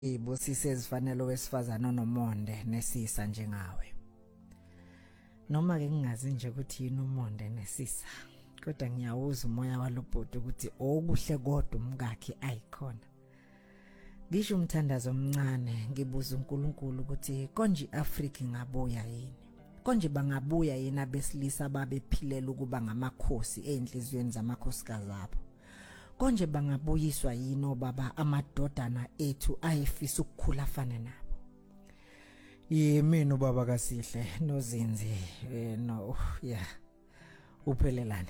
ibusise ezifanele owesifazana onomonde nesisa njengawe. Noma ke ngingazi nje ukuthi yini umonde nesisa, kodwa ngiyawuza umoya walobhuti ukuthi okuhle kodwa umkakhe ayikhona. Ngisho umthandazo omncane ngibuza uNkulunkulu ukuthi konje iAfrika ngabuya yini? Konje bangabuya yini abesilisa babephilela ukuba ngamakhosi enhlizweni zamakhosikazi abo? Konje bangabuyiswa yini obaba amadodana ethu ayefisa ukukhula afana nabo? Yimina ubaba kaSihle noZinzi no yeah uphelelane.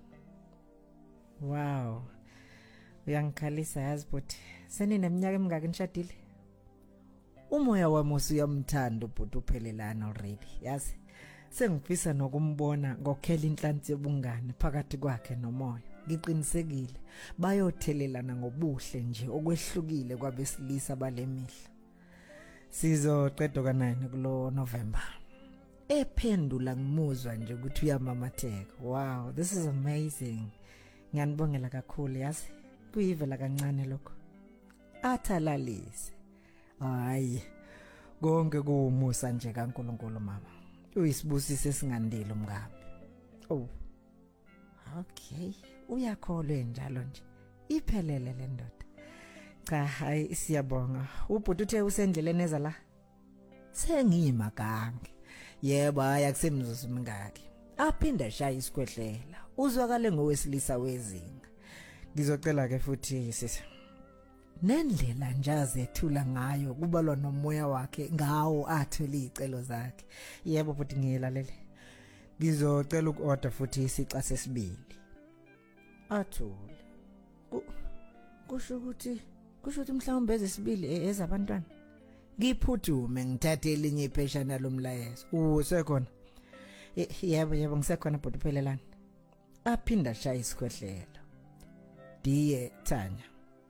Wow. Uyangikhalisa yazi but senineminyaka emingaki nishadile? Umoya wami usuyamthanda ubhuti uphelelane already yazi. Sengifisa nokumbona ngokhela inhlansi yobungane phakathi kwakhe nomoya. Ngiqinisekile bayothelelana ngobuhle nje okwehlukile kwabesilisa balemihla. Sizoqeda ka9 kulo November. Ephendula ngimuzwa nje ukuthi uyamamatheka. Wow, this is amazing. Ngiyanibongela kakhulu yazi. Kuyivela kancane lokho. Athalalise. Hayi. Konke kuumusa nje kaNkulunkulu mama. Uyisibusise singandile umngami. Oh. Okay, uyakholwe njalo nje. Iphelele le ndoda. Cha, hayi siyabonga. Ubhuti uthe usendleleni eza la. Sengiyimagange. Yebo ayakusemzuzu mingaki. Aphinda shaya isikhwehlela. Uzwakale ngowesilisa wezinga. Ngizocela ke futhi sisi. Nendlela nje azethula ngayo kubalwa nomoya wakhe ngawo athwele izicelo zakhe. Yebo futhi ngiyilalele. Ngizocela uku-order futhi isixa sesibili. Athule. Kusho ukuthi mhlawumbe ezesibili ezabantwana. Ngiphuthume ngithathe elinye ipheshana lomlayezo. Usekhona? Yebo ngisekhona bhuti uphelelane. Aphinda shaya isikhwehlela. Diye Thanya.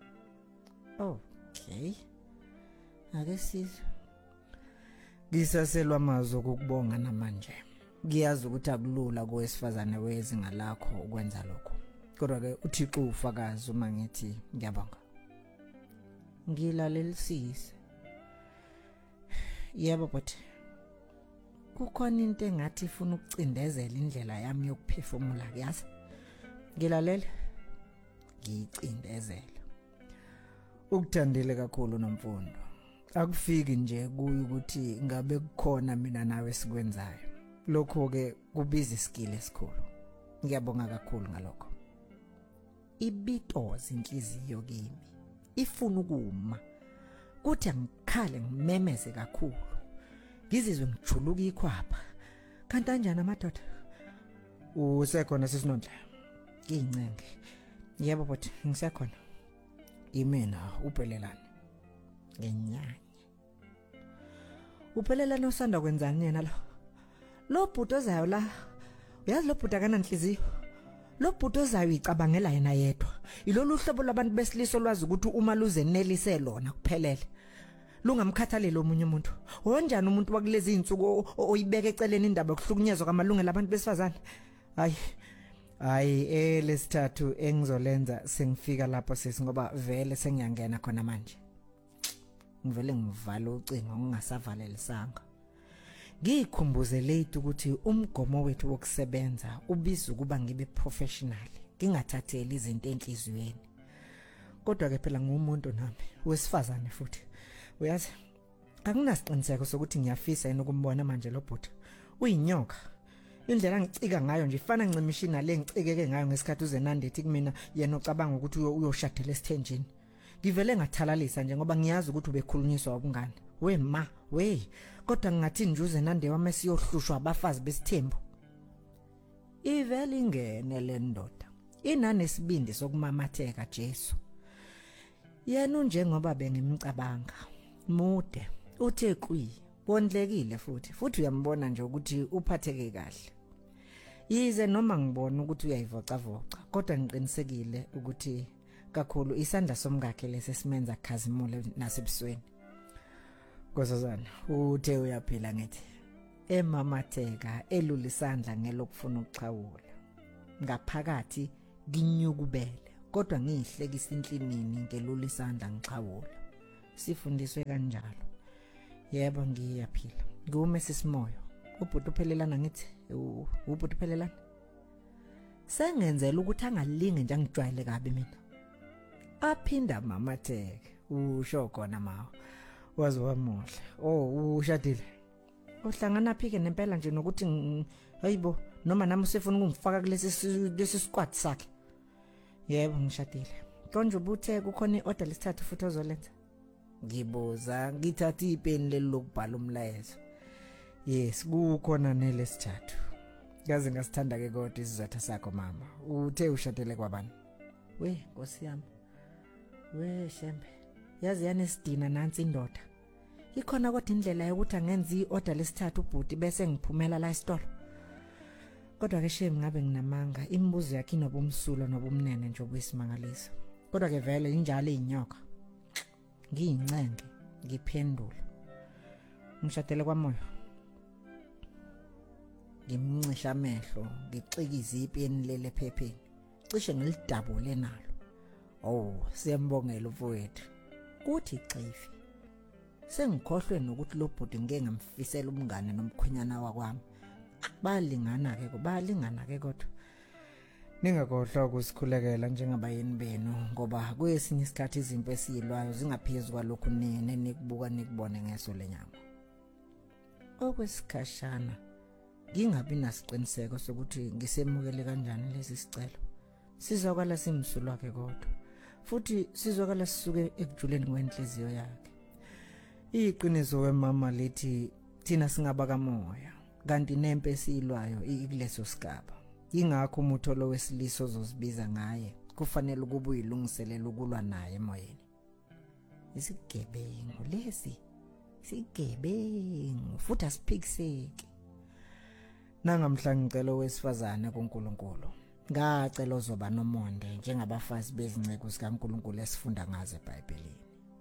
Okay. Ake sizwe. Ngisaselwa amazwi okubonga namanje. Ngiyazi ukuthi akulula kowesifazane wezinga lakho ukwenza lokho. Kodwa ke uThixo ufakazi uma ngithi ngiyabonga. Ngilalelisise. Yebo but kukhona into engathi ifuna ukucindezela indlela yami yokuphefumula yazi. Ngilalela. Ngicindezela. Ukuthandile kakhulu nomfundo. Akufiki nje kuyi ukuthi ngabe kukhona mina nawe sikwenzayo. Lokho ke kubiza iskill esikhulu. Ngiyabonga kakhulu ngalokho. Ibitoza inhliziyo kimi. Ifuna ukuma. Kuthi angikhale ngimemeze kakhulu. Ngizizwe ngijuluka ikhwapha. Kanti kanjani amadoda? Usekhona sisinondla. Ngiyincenge. Yebo but ngisekhona. Imina uphelelane. Ngenyanye. Uphelelane usanda kwenzani yena lo? Lo bhuti ozayo la. Uyazi lo bhuti akananhliziyo. Lo bhuti ozayo icabangela yena yedwa. Ilolu hlobo labantu besilisa olwazi ukuthi uma luze nelise lona kuphelele. Lungamkhathalele omunye umuntu. Wonjani umuntu wakulezi insuku oyibeka eceleni indaba yokuhlukunyezwa kwamalungelo abantu besifazane? Hayi lesithathu engizolenza sengifika lapho sisi ngoba vele sengiyangena khona manje. Ngivele ngivala ucingo ngingasavalelisanga. Ngikhumbuze late ukuthi umgomo wethu wokusebenza ubiza ukuba ngibe professional, ngingathatheli izinto enhlizweni. Kodwa ke phela ngumuntu nami, wesifazane futhi. Uyazi, akunasiqiniseko sokuthi ngiyafisa yini ukumbona manje lo bhuti. Uyinyoka. Indlela ngicika ngayo nje ifana ncimishina le ngicikeke ngayo ngesikhathi uzenandethi kumina yena ocabanga ukuthi uyoshadela esithenjini. Ngivele ngathalalisa nje ngoba ngiyazi ukuthi ubekhulunyiswa ubungane. We, kodwa ngingathi nje uzenande wami siyohlushwa abafazi besithembu. Ivele ingene le ndoda. Inanesibindi sokumamatheka Jesu. Yena njengoba bengimcabanga. Mude, uthe kwi, wondlekile futhi uyambona nje ukuthi uphatheke kahle. Yize noma ngibona ukuthi uyayivocavoca, kodwa ngiqinisekile ukuthi kakhulu isandla somkakhe lesesimenza khazimule nasebusweni. Nkosazana, uthe uyaphila ngithi. Emamatheka elula isandla ngelokufuna ukuxhawula. Ngaphakathi ginyukubele, kodwa ngihlekisa inhlinini ngelula isandla ngixhawula. sifundiswe kanjalo. Yebo ngiyaphila. Ngume sisimoyo. Ubhuti uphelelana ngithi ubhuti uphelelana. Sengenzela ukuthi angalinge nje angijwayele kabi mina. Aphinda mamatheke. Usho khona mawo. Wazi wamuhle. Oh ushadile. Uhlangana phike nempela nje nokuthi hayibo noma nami usefuna ukungifaka kulesi squad sakhe. Yebo ngishadile. Konje ubuthe kukhona iorder lesithathu futhi ozolenza. Ngibuza ngithatha ipeni leli lokubhala umlayezo. Yes kukhona nelesithathu. Kaze ngasithanda ke kodwa isizathu sakho mama. Uthe ushadele kwabani? We Nkosi yami. We Shembe. Yazi yanesidina nansi indoda. Ikhona kodwa indlela yokuthi angenza iorder lesithathu ubhuti bese ngiphumela la esitolo. Kodwa ke Shembe ngabe nginamanga imibuzo yakhe inobumsulo nobumnene nje obuyisimangaliso. Kodwa ke vele injalo izinyoka. Ngiyincenge ngiphendula. Ngishadele kwamoyo. Ngimncisha amehlo, ngicikiza ipeni lele phepheni. Cishe ngilidabule nalo. Oh, siyambongela mfowethu. Kuthi xifi. Sengikhohlwe nokuthi lo bhuti ngeke ngamfisela umngane nomkhwenyana wakwami. Balingana ke kodwa. Ningakhohlwa ukusikhulekela njengabayeni benu ngoba kuyesinye isikhathi izinto esiyilwayo zingaphezulu kwalokho nene nikubuka nikubone ngeso lenyama. Okwesikhashana ngingabi nasiqiniseko sokuthi ngisemukele kanjani lesi sicelo. Sizokala simsulwa ke kodwa. Futhi sizokala sisuke ekujuleni kwenhliziyo yakhe. Iqiniso wemama lithi thina singaba kamoya kanti nempe esiyilwayo ikuleso sigaba. Ingakho umutholo wesiliso ozozibiza ngaye kufanele ukuba uyilungiselela ukulwa naye emoyeni. Isigebengu lesi. Sigebengu futhi asiphikiseki. Nangamhla ngicela owesifazane kuNkulunkulu. Ngacela uzoba nomonde njengabafazi bezinceke zikaNkulunkulu esifunda ngazo eBhayibhelini.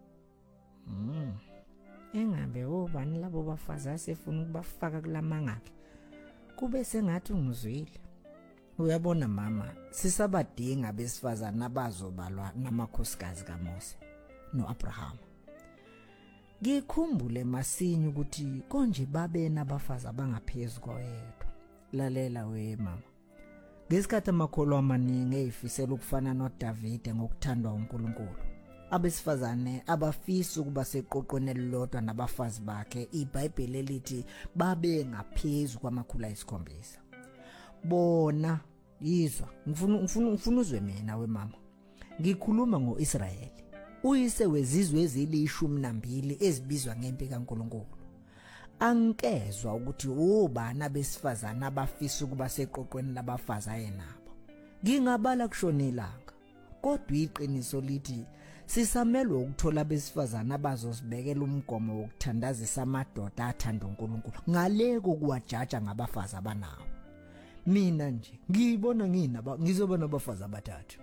Engabe ubani labo bafazi asefuna ukubafaka kulamangakhe. Kube sengathi ungizwile. Uyabona mama, sisabadinga besifazana abazobalwa namakhosikazi kaMose noAbraham. Ngikhumbule masinya ukuthi konje babe nabafazi abangaphezulu koyedwa. Lalela we mama. Ngesikhathi amakholo amaningi eyifisela ukufana noDavide ngokuthandwa uNkulunkulu. Abesifazane abafisa ukuba seqoqweni elilodwa nabafazi bakhe, iBhayibheli lithi babe ngaphezulu kwamakhulu ayisikhombisa. Bona yizwa ngifuna uzwe mina we mama. Ngikhuluma ngoIsrayeli. Uyise wezizwe ezili12 ezibizwa ngempi kaNkulunkulu. Ankezwa ukuthi ubani abesifazana abafisa ukuba seqoqweni labafazi ayenabo. Ngingabala kushona ilanga. Kodwa iqiniso lithi sisamelwe ukuthola abesifazana abazosibekela umgomo wokuthandazisa amadoda athanda uNkulunkulu ngaleko kuwajaja ngabafazi abanawo. Mina nje ngibona ngizoba nabafazi abathathu.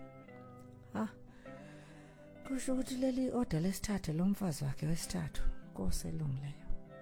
Kusho ukuthi leli order lesithathu lomfazi wakhe wesithathu koselungileyo.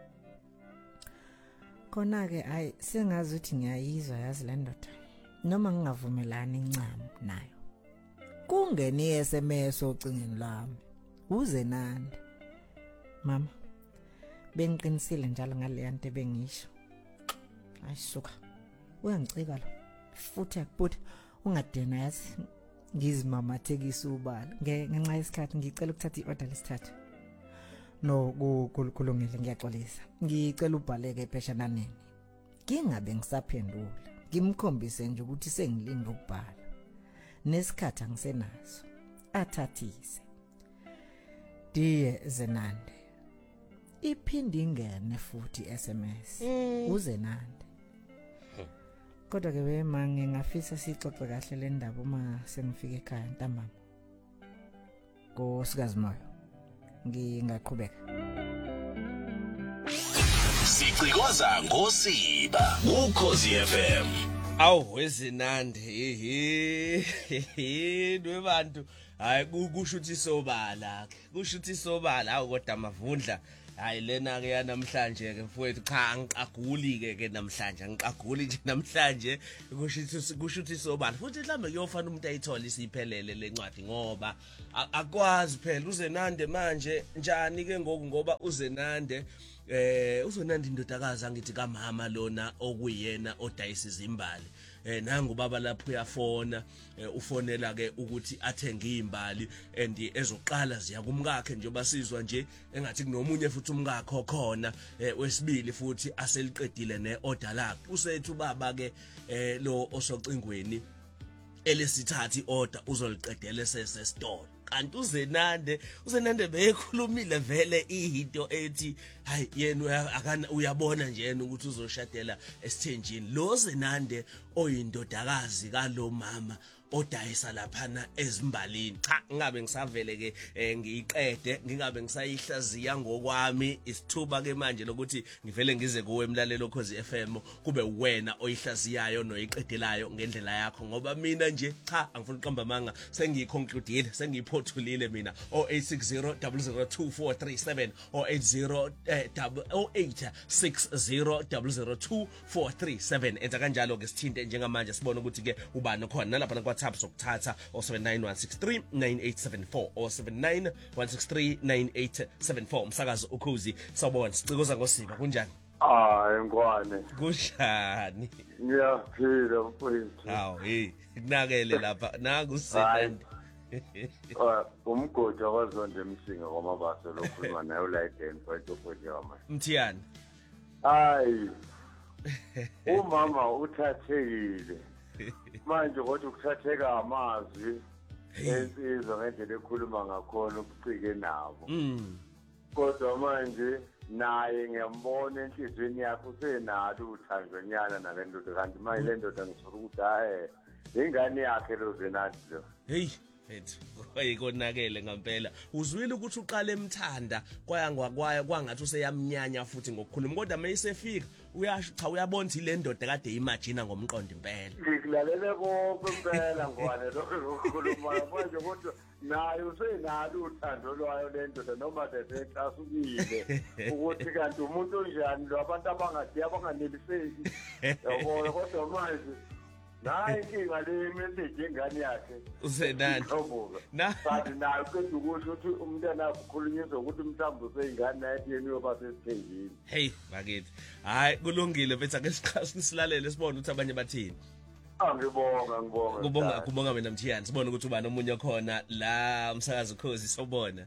Khona ke hayi sengazi ukuthi ngiyayizwa yazi le ndoda. Noma ngingavumelani incamo nayo. Kungene iSMS ocingeni lami. Uze nandi. Mama. Bengiqinisile njalo ngale yanto bengisho. Ayisuka. Uyangicika lo. Futhi akubhuti ungadena yazi ngizimamathekisa ubala. Ngenxa yesikhathi ngicela ukuthatha iorder lesithathu. No kulungile ngiyaxolisa. Ngicela ubhaleke epheshananeni. Ngingabe ngisaphendula. Ngimkhombise nje ukuthi sengilinda ukubhala. Nesikhathi angisenaso. Athathise. Diye Zenande. Iphindi ingene futhi SMS. UZenande. Kodwa ke wema ngingafisa sixoxe kahle le ndaba uma sengifika ekhaya ntambama. Nkosikazi moyo. Ngingaqhubeka. Sicikoza ngosiba uKhosi FM. Awu wezinande nwebantu hayi kusho ukuthi sobala ke kusho ukuthi sobala awu kodwa amavundla hayi lena ke yanamhlanje ke mfowethu cha angiqaguli ke namhlanje angiqaguli nje namhlanje kusho ukuthi sobala futhi mhlambe kuyofana umuntu ayithola isiphelele lencwadi ngoba akwazi phela uzenande manje njani ke ngoba uzenande uzonanda indodakazi angithi kamama lona okuyena odayisa izimbali nangu baba lapho uyafona ufonela ke ukuthi athenge izimbali and ezoqala ziya kumkakhe njengoba sizwa nje engathi kunomunye futhi umkakhe khona wesibili futhi aseliqedile neorder lakhe usethu baba ke lo osocingweni elesithathu iorder uzoliqedela sesestore kanti uzenande beyikhulumile vele ihinto ethi hayi yena uyabona nje yena ukuthi uzoshadela esithenjini lo zenande oyindodakazi kalo mama odayisa laphana ezimbalini cha ngingabe ngisavele ke ngiyiqede ngingabe ngisayihlaziya ngokwami isithuba ke manje lokuthi ngivele ngize kuwe emlalelo Khosi FM kube wena oyihlaziyayo noyiqedelayo ngendlela yakho ngoba mina nje cha angifuni uqamba amanga sengiyiconcludeile sengiyiphothulile mina 0860002437 0860002437 enza kanjalo ke sithinte njengamanje sibone ukuthi ke ubani khona nalapha na WhatsApp sokuthatha 0791639874 0791639874 umsakazo ukhozi sawubona sicikoza ngosiba kunjani ngwane kunjani ngiyaphila mfowethu hawo hey nakele lapha nakusendandi umgodi wakwazonde emsinga kwamabase lokhuluma naye ulayden mfowethu ofojama mthiyani hayi umama uthathekile manje kodwa ukuthatheka amazwi ensizwa ngendlela ekhuluma ngakhona ubucike nabo kodwa manje naye ngiyambona enhlizweni yakhe usenalo uthandanyana nale ndoda kanti manje le ndoda ngisuka ukuthi hayi ingane yakhe lo zenandi lo hey ethu kwayikonakele ngempela uzwile ukuthi uqale emthanda kwaya kwangathi useyamnyanya futhi ngokukhuluma kodwa mayisefika uyasho cha uyabona ile ndoda kade imagine ngomqondo impela ngikulalele konke impela ngwane lokho ukukhuluma manje kodwa naye usenalo uthando lwayo le ndoda noma sesecasukile ukuthi kanti umuntu onjani lo abantu abanganeliseki yabona kodwa manje nayi inkinga le message engane yakhe usenani kanti nayo kodwa ukusho ukuthi umntwana ukukhulunyiswa ukuthi mhlawumbe useyingane naye yena uyoba sesithenjini hey bakithi hayi kulungile bethu ake silalele sibone ukuthi abanye bathini ngibonga mina Mthiyani sibone ukuthi ubani omunye khona la umsakazo Khosi sobona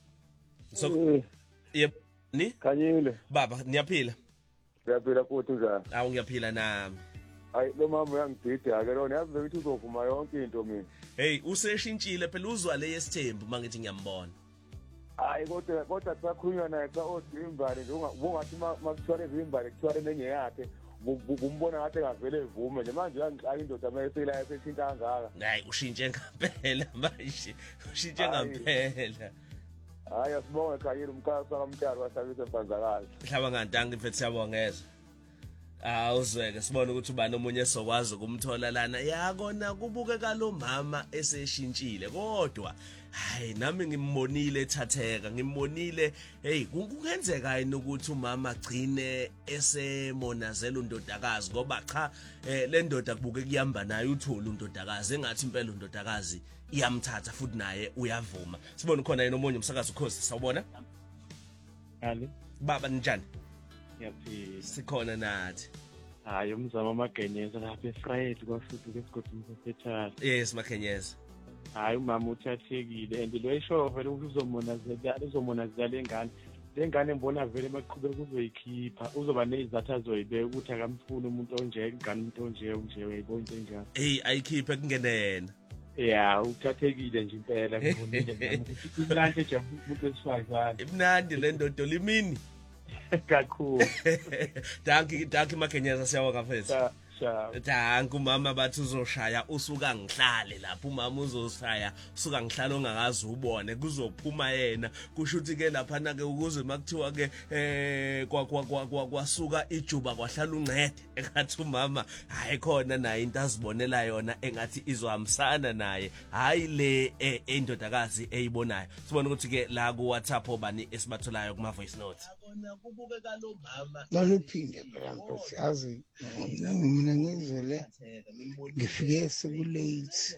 yep ni Khanyile baba niyaphila ngiyaphila futhi njani awu ngiyaphila nami hayi lo mama uyangidida ke lona yazi ukuthi uzovuma yonke into mina hey useshintshile phela uzwa le yesithembu mangithi ngiyambona hayi kodwa sakhulunywa naye xa othi imbali nje ungathi makuthiwa izimbali kuthiwa lenye yakhe kumbona ngathi ngavele evume nje manje uyangixaka indoda mayesela yaseshintsha kangaka hayi ushintshe ngempela manje ushintshe ngempela hayi asibonge Khanyile umkhaya sakamtalo wasabise mfanzakazi mhlaba ngantangi mfethu siyabongeza uzweke sibone ukuthi ubani omunye sokwazi ukumthola lana yakona kubukeka lo mama eseshintshile kodwa hayi nami ngimbonile ethatheka ngimbonile hey kungenzeka yini ukuthi umama agcine esemonazela undodakazi ngoba cha le ndoda kubuke kuyamba naye uthola undodakazi engathi impela undodakazi iyamthatha futhi naye uyavuma sibone khona yena omunye umsakazo Khosi sawubona ali baba njani yaphila sikhona nathi hayi umzamo amagenyeza lapha eFriday kwafuthi kwesigodi mfethatha yes makhenyeza hayi umama uthathekile and lo isho vele uzomonazela lengane mbona vele maqhubeka uzoyikhipha uzoba nezathu azoyibeka ukuthi akamfuni umuntu onje ingane umuntu onje uyayibona into enjalo hey ayikhiphe kungene yena yeah uthathekile nje impela ngibonile imnandi nje umuntu esifazane imnandi le ndodo limini kakhulu danki makhenyeza siyabonga mfethu Siya. Danku mama bathi uzoshaya usuka ngihlale lapho umama uzoshaya usuka ngihlale ongakazi ubone kuzophuma yena kusho ukuthi ke lapha na ke ukuze makuthiwa ke kwasuka ijuba kwahlala uncede engathi umama hayi khona naye into azibonela yona engathi izohambisana naye hayi le indodakazi eyibonayo sibona ukuthi ke la ku WhatsApp obani esibatholayo kuma voice notes Kona kubukeka lo mama Loluphinde phela Nkosi yazi mina ngizele ngifike sekulate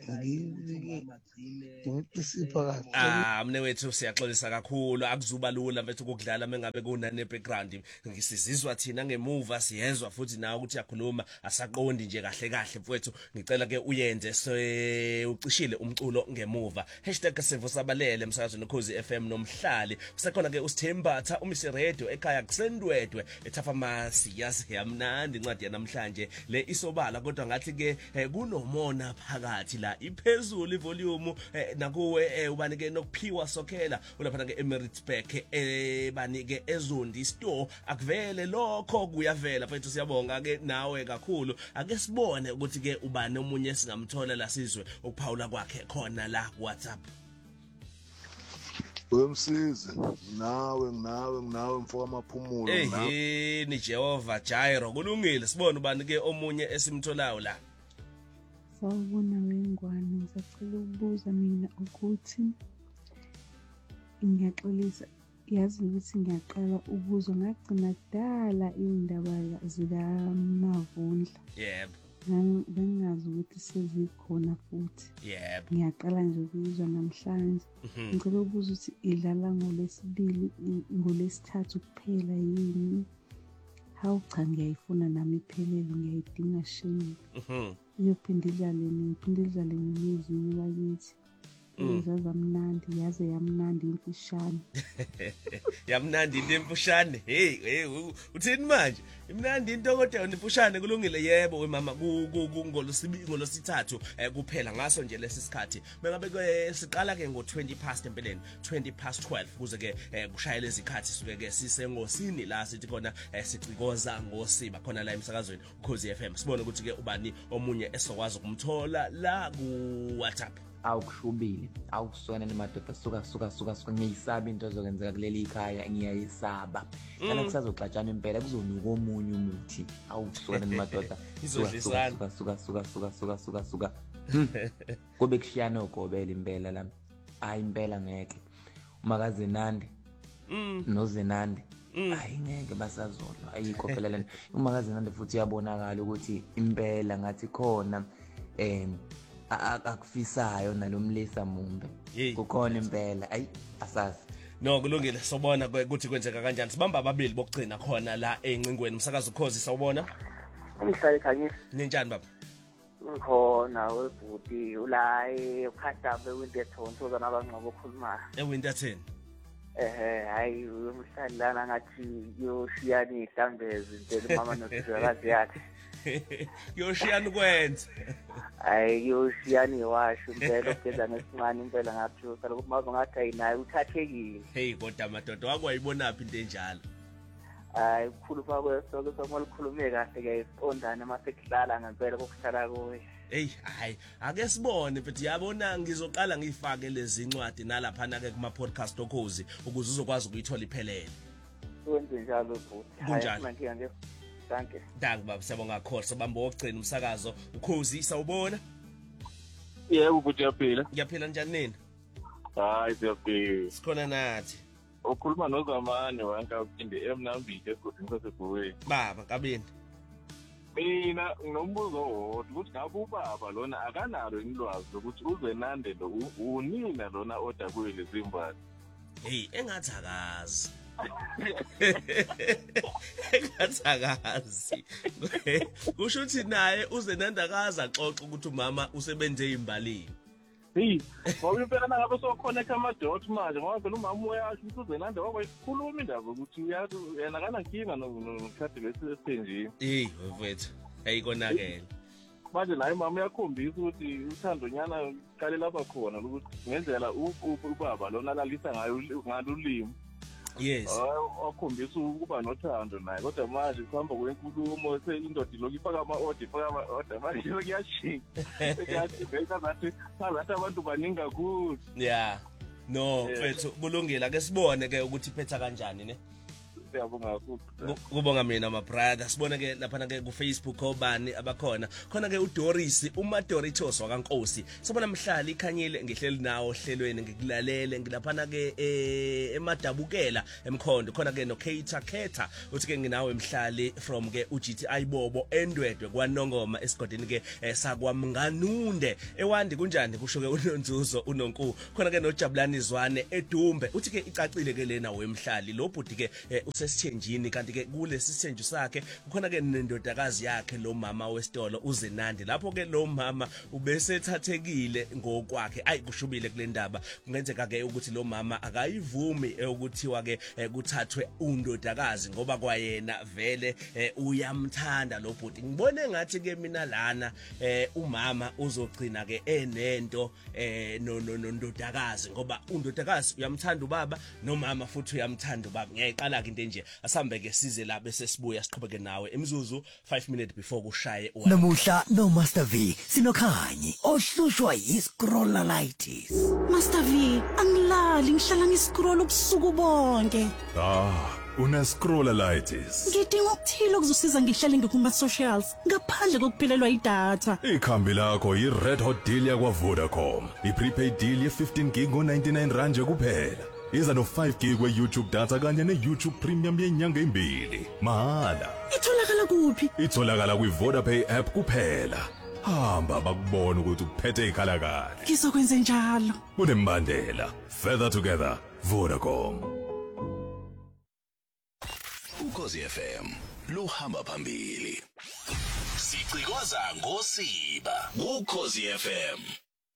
ngiyisipha kahle mne wethu siyaxolisa kakhulu akuzuba lula mfethu ukudlala mengabe kunane background ngisizizwa thina ngemuva siyezwa futhi nawe ukuthi yakhuluma asaqondi nje kahle mfethu ngicela ke uyenze ucishile umculo ngemuva #sevusabalele emsakazweni Ukhozi FM nomhlali usekhona ke usithembatha umise radio ekhaya kusendwedwe ethafamasi yazi yamnandi incwadi yanamhlanje le isobala kodwa ngathi ke kunomona phakathi la iphezulu ivolume nakuwe ubani ke nokuphiwa sokhela ulapha ke eMaritzburg bani ke ezondi store akuvele lokho kuyavela mfethu siyabonga ke nawe kakhulu ake sibone ukuthi ke ubani omunye singamthola la sizwe ukuphawula kwakhe khona la WhatsApp Wemsize nawe mfoko amaphumulo ni Jehova Jairo kulungile sibone ubani ke omunye esimtholayo la Sawubona wengwane ngisacela ukubuza mina ukuthi ngiyaxolisa yazi ukuthi ngiyaqala ukuzwa ngagcina kudala indaba zikaMavundla yebo bengazi ukuthi sezikhona futhi yebo ngiyaqala nje ukuzwa namhlanje ngicela ukubuza ukuthi idlala ngolesithathu kuphela yini hawu cha ngiyayifuna nami iphelele ngiyayidinga shini iyophinde idlale ngezinye bakithi yazamnandi yaze yamnandi imfishane yamnandi into emfushane hey uthini manje imnandi into kodwa yona imfushane kulungile yebo wemama ngolosithathu kuphela ngaso nje lesisikhathi bengabe siqala ke ngo20 past empeleni 20 past 12 kuze ke kushayela izikhathi suke ke sisengosini la sithi khona sicikoza ngosiba khona la emsakazweni Ukhozi FM sibone ukuthi ke ubani omunye esokwazi ukumthola la ku WhatsApp awukushubile awukusona nemadoda suka ngiyisaba into ezokwenzeka kuleli ikhaya ngiyayisaba kana kusazoxatshana impela kuzonuka omunye umuthi awukusona nemadoda suka kube kushiyana ogobela impela la hayi impela ngeke umakazi Nandi noZenandi hayi ngeke basazolwa ayikho phela lana umakazi Nandi futhi uyabonakala ukuthi impela ngathi khona akufisayo nalomlisa mumbe kukhona impela ayi asazi no kulungile sobona ukuthi kwenzeka kanjani sibamba ababili bokugcina khona la encingweni umsakazo Ukhozi sawubona umhlali khanye ninjani baba ngikhona webhuti ulaye ukhadabe winterthonto zona abangcobo okhuluma eWinterton hayi umhlali lana ngathi yoshiyana ihlambezi impela mama nosizakazi yakhe yoshiyana ukwenza hayi yoshiyana iwasho impela ogeza ngesincane impela ngathi usala kumazi ngathi ayinayo uthathekile hey kodwa madoda wakwayibona phi into enjalo hayi ukukhuluma kwesoko somalikhulume kahle ke isondane masekudlala ngempela kokuhlala kuwe hey hayi ake sibone futhi yabona ngizoqala ngifake lezi incwadi nalapha na ke kuma podcast Ukhozi ukuze uzokwazi ukuyithola iphelele wenze njalo futhi kunjani hayi Danke baba siyabonga kakhulu sabamba wokugcina umsakazo Ukhozi sawubona Yebo futhi yaphila ngiyaphila njani nini hayi siyaphila sikhona nathi ukhuluma noZamani wanka uphinde emnambile egodini saseBuwe baba kabini mina nginombuzo wodwa ukuthi ngabe ubaba lona akanalo inlwazi lokuthi uZenande lo unina lona odakwele zimbali hey engathi akazi engathakazi kusho ukuthi naye uZenanda akaza xoxa ukuthi umama usebenze imbalini hey ngoba impela ngabe sokhona ama-dot manje ngoba phela umama uyasho ukuthi uZenanda wayekhuluma indaba ukuthi uyazi yena akanankinga nokhadi lesithenjini hey wethu ayikonakele manje naye mama uyakhombisa ukuthi uthando nyana qale lapha khona ukuthi ngenzela ubaba lona lalisa ngayo ngalulimi Yes. Wakhombisa ukuba nothando naye kodwa manje kuhamba kwenkulumo indoda ilokhu ifaka ama-order manje kuyashintsha ngathi abantu baningi kakhulu. Yeah. No, mfethu kulungile ake sibone ke ukuthi iphetha kanjani ne. Siyabonga kakhulu. Kubonga mina my brother. Sibona ke lapha ke ku Facebook obani abakhona. Khona ke uDoris uMadoritos wakaNkosi. Sibona mhlali ikhanyile ngihleli nawo hlelweni ngikulalele ngilapha ke emadabukela emkhondo. Khona ke no Khetha uthi ke nginawe mhlali from ke uGTI Bobo Endwedwe kwaNongoma esigodini ke sakwamnganunde. Ewandi kunjani kusho ke uNonzuzo uNonku. Khona ke noJabulani Zwane eDumbe. Uthi ke icacile ke lena wemhlali lo bhuti ke sesithenjini kanti ke kulesi sithenju sakhe kukhona ke nendodakazi yakhe lo mama wesitolo uZenandi lapho ke lo mama ubesethathekile ngokwakhe ayikushubile kule ndaba kungenzeka ke ukuthi lo mama akayivumi ukuthiwa ke kuthathwe undodakazi ngoba kwayena vele uyamthanda lo bhuti ngibone ngathi ke mina lana umama uzogcina ke enento nondodakazi ngoba undodakazi uyamthanda ubaba nomama futhi uyamthanda ubaba ngiyayiqala ke into nje asambe ke size la bese sibuya siqhubeke nawe imizuzu 5 minutes before kushaye namuhla no Master V sinokhanyi ohlushwa yiscrolleritis. Master V angilali ngihlala ngiscroll ubusuku bonke. Una scrolleritis. Ngidinga ukuthila ukuzosiza ngihlale ngikuma socials ngaphandle kokuphelelwa idatha. Ikhambi lakho yi red hot deal yakwa Vodacom. I prepaid deal ye 15 gig ngo 99 rand kuphela. Iza no 5 gig we YouTube data kanye ne YouTube Premium yenyanga embili. Mahala. Itholakala kuphi? Itholakala kwi Vodapay app kuphela. Hamba bakubona ukuthi uphethe ikhala kahle. Ngizokwenza njalo. Unembandela. Further together Vodacom. Ukhozi FM luhamba phambili. Sicikwaza ngosiba. Ukhozi FM.